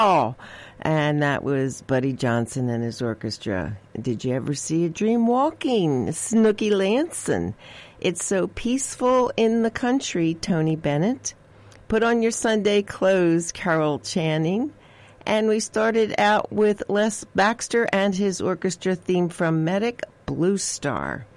Oh, and that was Buddy Johnson and his orchestra. Did you ever see a dream walking? Snooky Lanson. It's so peaceful in the country, Tony Bennett. Put on your Sunday clothes, Carol Channing. And we started out with Les Baxter and his orchestra theme from Medic, Blue Star.